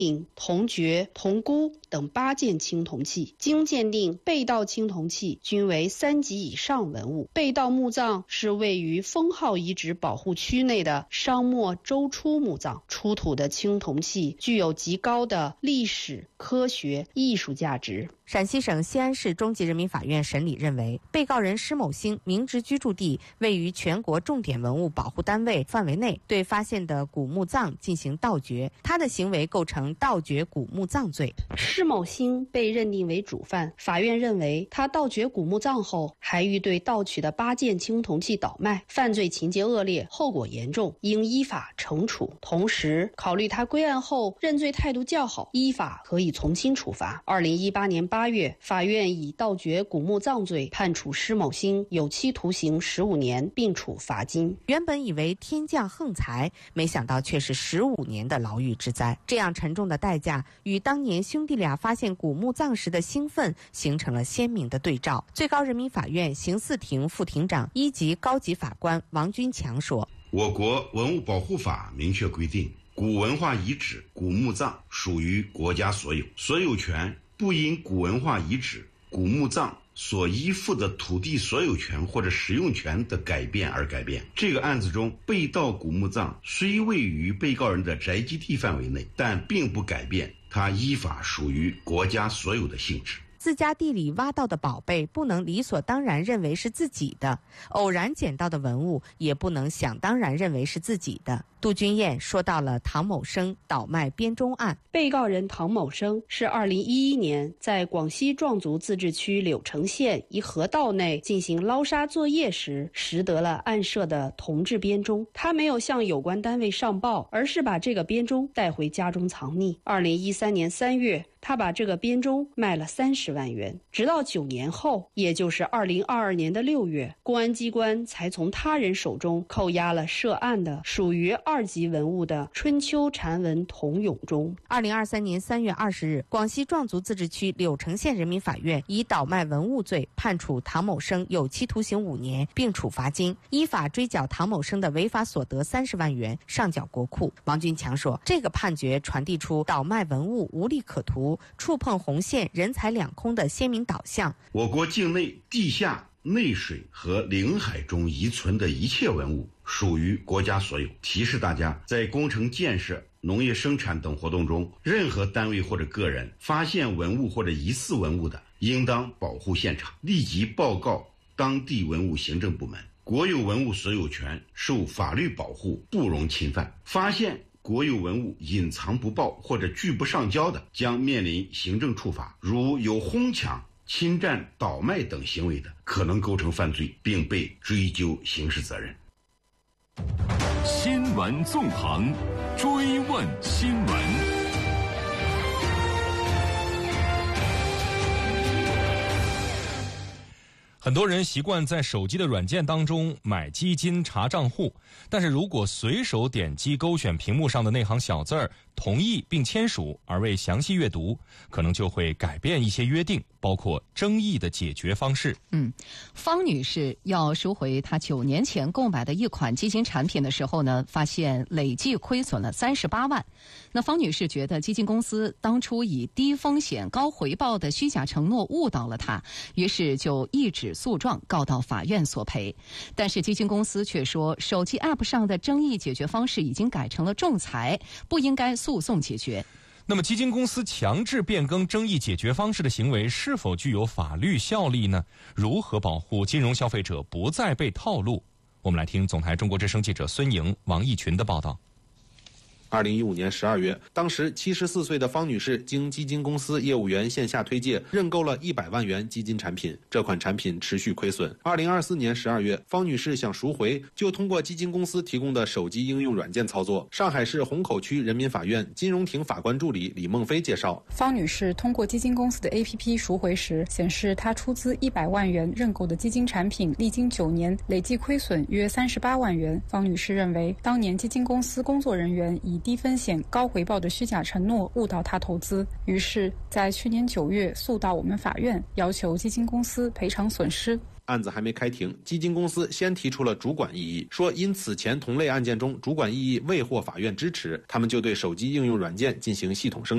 定铜爵、铜钴等8件青铜器，经鉴定被盗青铜器均为3级以上文物。被盗墓葬是位于封号遗址保护区内的商末周初墓葬，出土的青铜器具有极高的历史、科学、艺术价值。 陕西省西安市中级人民法院审理认为，被告人施某星明知居住地位于全国重点文物保护单位范围内，对发现的古墓葬进行盗掘，他的行为构成盗掘古墓葬罪。 施某星被认定为主犯，法院认为他盗掘古墓葬后，还欲对盗取的8件青铜器倒卖，犯罪情节恶劣，后果严重，应依法惩处。同时，考虑他归案后认罪态度较好，依法可以从轻处罚。2018年8月，法院以盗掘古墓葬罪判处施某星有期徒刑15年，并处罚金。 原本以为天降横财，没想到却是15年的牢狱之灾。这样沉重的代价与当年兄弟俩发现古墓葬时的兴奋形成了鲜明的对照。最高人民法院刑四庭副庭长、1级高级法官王军强说： 我国文物保护法明确规定，古文化遗址、古墓葬属于国家所有，所有权不因古文化遗址、古墓葬所依附的土地所有权或者使用权的改变而改变。这个案子中，被盗古墓葬虽位于被告人的宅基地范围内，但并不改变它依法属于国家所有的性质。 自家地里挖到的宝贝不能理所当然认为是自己的，偶然捡到的文物也不能想当然认为是自己的。杜君燕说到了唐某生倒卖编钟案。 被告人唐某生是2011年在广西壮族自治区柳城县一河道内进行捞沙作业时拾得了案涉的铜制编钟，他没有向有关单位上报，而是把这个编钟带回家中藏匿。2013年3月，他把这个编钟卖了30万元，直到9年后，也就是2022年的6月，公安机关才从他人手中扣押了涉案的属于2级文物的春秋禅文铜俑钟。 2023年3月20日，广西壮族自治区柳城县人民法院以倒卖文物罪判处唐某生有期徒刑5年，并处罚金，依法追缴唐某生的违法所得30万元，上缴国库。王军强说，这个判决传递出倒卖文物无利可图、触碰红线、人财两空的鲜明导向。 我国境内地下、内水和领海中遗存的一切文物属于国家所有，提示大家，在工程建设、农业生产等活动中，任何单位或者个人发现文物或者疑似文物的，应当保护现场，立即报告当地文物行政部门。国有文物所有权受法律保护，不容侵犯。发现国有文物隐藏不报或者拒不上交的，将面临行政处罚。如有哄抢、侵占、倒卖等行为的，可能构成犯罪，并被追究刑事责任。 新闻纵横，追问新闻。 很多人习惯在手机的软件当中买基金、查账户，但是如果随手点击勾选屏幕上的那行小字儿同意并签署而未详细阅读，可能就会改变一些约定，包括争议的解决方式。 方女士要赎回她9年前购买的一款基金产品的时候呢，发现累计亏损了38万。那方女士觉得基金公司当初以低风险高回报的虚假承诺误导了她，于是就一纸诉状告到法院索赔。但是基金公司却说，手机 App 上的争议解决方式已经改成了仲裁，不应该诉讼解决。 那么基金公司强制变更争议解决方式的行为是否具有法律效力呢？如何保护金融消费者不再被套路？我们来听总台中国之声记者孙莹、王义群的报道。 2015年12月，当时74岁的方女士经基金公司业务员线下推介认购了100万元基金产品，这款产品持续亏损。2024年12月，方女士想赎回，就通过基金公司提供的手机应用软件操作。上海市虹口区人民法院金融庭法官助理李梦飞介绍， 方女士通过基金公司的 APP 赎回时，显示她出资100万元认购的基金产品历经9年累计亏损约38万元。方女士认为，当年基金公司工作人员以低风险高回报的虚假承诺误导她投资，于是在去年9月诉到我们法院，要求基金公司赔偿损失。 案子还没开庭，基金公司先提出了主管异议，说因此前同类案件中主管异议未获法院支持，他们就对手机应用软件进行系统升级。